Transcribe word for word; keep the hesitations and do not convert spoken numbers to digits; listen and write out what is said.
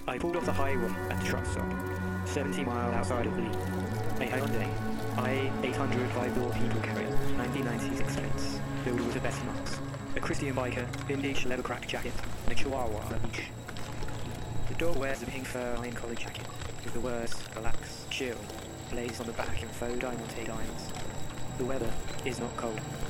I pulled off the highway at the truck stop, seventy miles outside of Lee. A Hyundai i eight hundred five-door people carrier, nineteen ninety-six pence, filled with a Betty Marks, a Christian biker, vintage leather crack jacket, and a chihuahua on the beach. The dog wears a pink fur lined collar jacket, with the words relax, chill, blazed on the back in faux diamante lines. The weather is not cold.